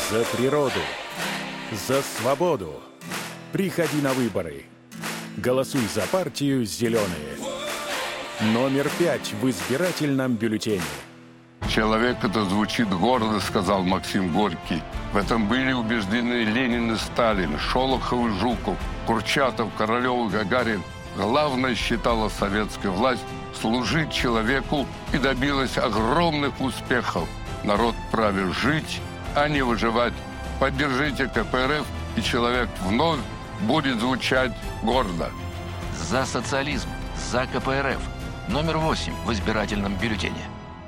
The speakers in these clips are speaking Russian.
За природу. За свободу. Приходи на выборы. Голосуй за партию «Зеленые». Номер 5 в избирательном бюллетене. Человек это звучит гордо, сказал Максим Горький. В этом были убеждены Ленин и Сталин, Шолохов и Жуков, Курчатов, Королев и Гагарин. Главное, считала советская власть, служить человеку и добилась огромных успехов. Народ вправе жить, а не выживать. Поддержите КПРФ, и человек вновь будет звучать гордо. За социализм, за КПРФ. Номер 8 в избирательном бюллетене.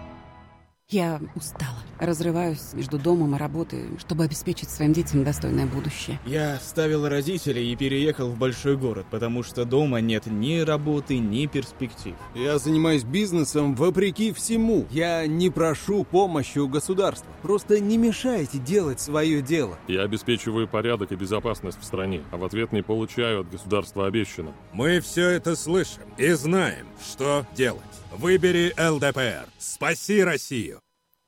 Я устала. Разрываюсь между домом и работой, чтобы обеспечить своим детям достойное будущее. Я оставил родителей и переехал в большой город, потому что дома нет ни работы, ни перспектив. Я занимаюсь бизнесом вопреки всему. Я не прошу помощи у государства. Просто не мешайте делать свое дело. Я обеспечиваю порядок и безопасность в стране, а в ответ не получаю от государства обещанного. Мы все это слышим и знаем, что делать. Выбери ЛДПР. Спаси Россию.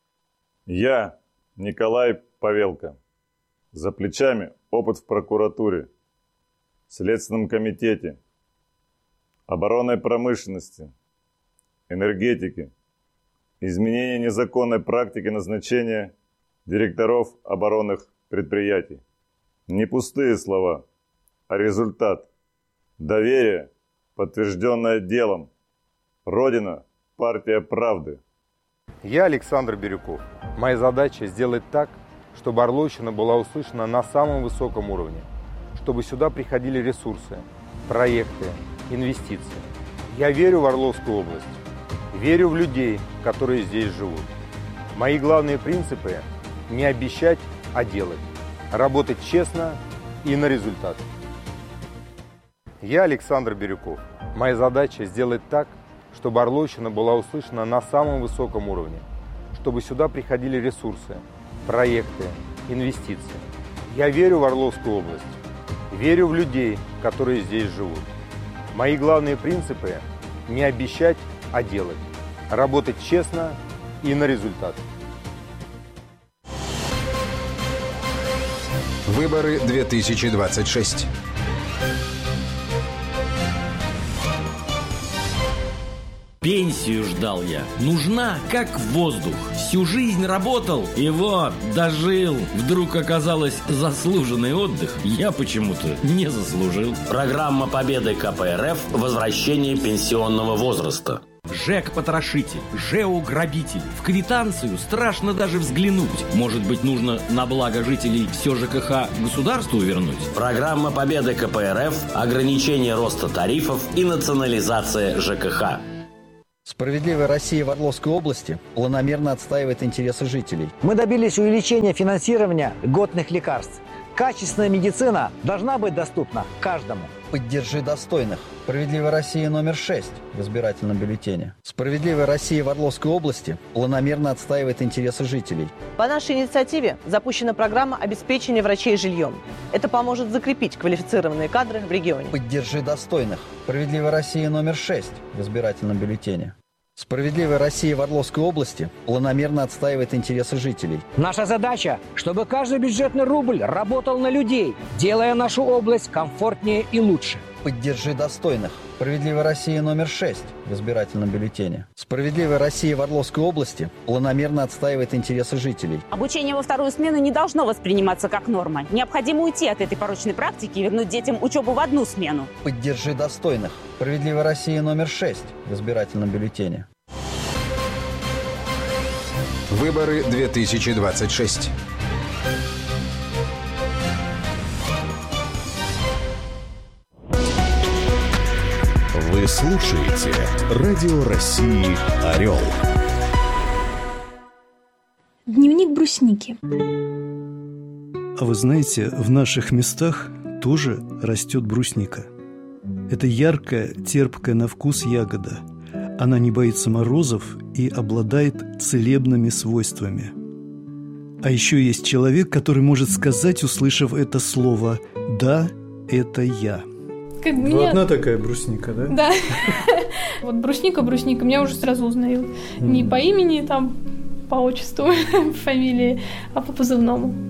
Я, Николай Павелко. За плечами опыт в прокуратуре, Следственном комитете, оборонной промышленности, энергетике, изменение незаконной практики назначения директоров оборонных предприятий. Не пустые слова, а результат. Доверие, подтвержденное делом. Родина, партия правды. Я Александр Бирюков. Моя задача сделать так, чтобы Орловщина была услышана на самом высоком уровне, чтобы сюда приходили ресурсы, проекты, инвестиции. Я верю в Орловскую область, верю в людей, которые здесь живут. Мои главные принципы – не обещать, а делать, работать честно и на результат. Я Александр Бирюков. Моя задача сделать так, чтобы Орловщина была услышана на самом высоком уровне, чтобы сюда приходили ресурсы, проекты, инвестиции. Я верю в Орловскую область, верю в людей, которые здесь живут. Мои главные принципы – не обещать, а делать, работать честно и на результат. Выборы 2026. Пенсию ждал я. Нужна, как воздух. Всю жизнь работал, и вот, дожил. Вдруг оказалось заслуженный отдых. Я почему-то не заслужил. Программа победы КПРФ «Возвращение пенсионного возраста». ЖЭК-потрошитель, ЖЭО-грабитель. В квитанцию страшно даже взглянуть. Может быть, нужно на благо жителей все ЖКХ государству вернуть? Программа победы КПРФ, ограничение роста тарифов и национализация ЖКХ. «Справедливая Россия» в Орловской области планомерно отстаивает интересы жителей. Мы добились увеличения финансирования льготных лекарств. Качественная медицина должна быть доступна каждому. Поддержи достойных. «Справедливая Россия» номер 6 в избирательном бюллетене. «Справедливая Россия» в Орловской области планомерно отстаивает интересы жителей. По нашей инициативе запущена программа обеспечения врачей жильем. Это поможет закрепить квалифицированные кадры в регионе. Поддержи достойных. «Справедливая Россия» номер 6 в избирательном бюллетене. «Справедливая Россия» в Орловской области планомерно отстаивает интересы жителей. Наша задача, чтобы каждый бюджетный рубль работал на людей, делая нашу область комфортнее и лучше. Поддержи достойных. «Справедливая Россия» номер 6 в избирательном бюллетене. «Справедливая Россия» в Орловской области планомерно отстаивает интересы жителей. Обучение во вторую смену не должно восприниматься как норма. Необходимо уйти от этой порочной практики и вернуть детям учебу в одну смену. Поддержи достойных. «Справедливая Россия» номер 6 в избирательном бюллетене. Выборы 2026. Вы слушаете Радио России «Орел». Дневник брусники. А вы знаете, в наших местах тоже растет брусника. Это яркая, терпкая на вкус ягода. Она не боится морозов и обладает целебными свойствами. А еще есть человек, который может сказать, услышав это слово: «Да, это я». Как бы Ну, одна такая брусника, да? Да. Вот брусника, меня уже сразу узнают. Не по имени, там, по отчеству, фамилии, а по позывному.